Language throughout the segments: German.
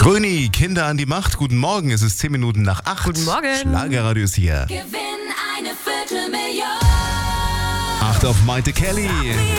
Grüni, Kinder an die Macht. Guten Morgen, es ist 10 Minuten nach 8. Guten Morgen. Schlagerradio ist hier. Gewinn eine Viertelmillion. 8 auf Maite Kelly.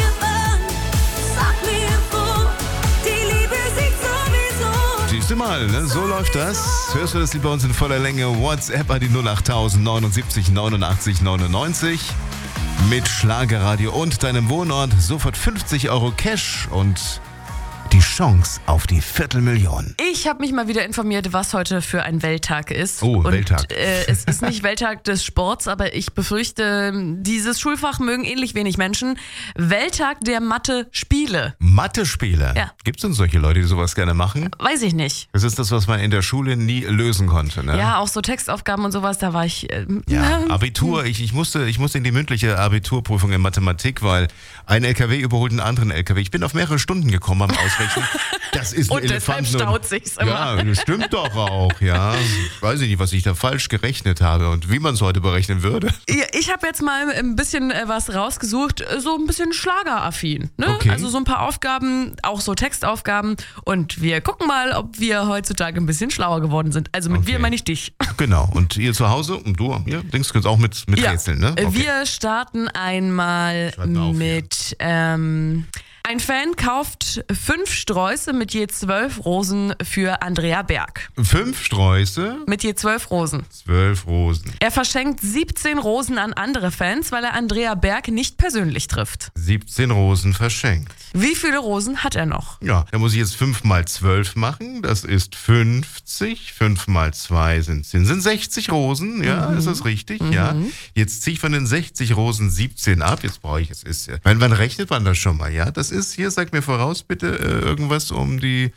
Sag mir wo, die Liebe siegt sowieso. Siehst du mal, ne? So läuft das. Hörst du das Lied bei uns in voller Länge? WhatsApp an die 08000 79 89 99. Mit Schlagerradio und deinem Wohnort sofort 50 Euro Cash und die Chance auf die Viertelmillion. Ich habe mich mal wieder informiert, was heute für ein Welttag ist. Oh, und, Welttag. Es ist nicht Welttag des Sports, aber ich befürchte, dieses Schulfach mögen ähnlich wenig Menschen. Welttag der Mathe-Spiele. Mathe-Spiele? Ja. Gibt es denn solche Leute, die sowas gerne machen? Weiß ich nicht. Das ist das, was man in der Schule nie lösen konnte, ne? Ja, auch so Textaufgaben und sowas, da war ich... Ja, Abitur, ich musste in die mündliche Abiturprüfung in Mathematik, weil ein LKW überholt einen anderen LKW. Ich bin auf mehrere Stunden gekommen beim Ausrechnen. Das ist ein Und deshalb Elefant. staut sich's immer. Ja, das stimmt doch auch, ja. Ich weiß nicht, was ich da falsch gerechnet habe und wie man es heute berechnen würde. Ja, ich habe jetzt mal ein bisschen was rausgesucht, so ein bisschen schlageraffin. Ne? Okay. Also so ein paar Aufgaben, auch so Textaufgaben. Und wir gucken mal, ob wir heutzutage ein bisschen schlauer geworden sind. Also mit Okay. wir meine ich dich. Genau, und ihr zu Hause und du, ihr denkst jetzt auch mit Rätseln, ne? Okay. Wir starten einmal Schreib mal auf, mit... ein Fan kauft 5 Sträuße mit je 12 Rosen für Andrea Berg. 5 Sträuße, Mit je 12 Rosen. 12 Rosen. Er verschenkt 17 Rosen an andere Fans, weil er Andrea Berg nicht persönlich trifft. 17 Rosen verschenkt. Wie viele Rosen hat er noch? Ja, da muss ich jetzt 5 mal 12 machen. Das ist 50. 5 mal 2 sind 60 Rosen. Ja, ist das richtig? Ja. Jetzt ziehe ich von den 60 Rosen 17 ab. Jetzt brauche ich, wann rechnet man das schon mal? Ja, das ist hier, sag mir voraus bitte, irgendwas um die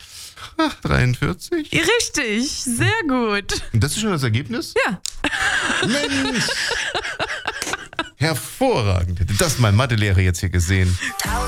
43. Richtig, sehr gut. Und das ist schon das Ergebnis? Ja. Mensch! Hervorragend. Hätte das mein Mathelehrer jetzt hier gesehen. 1000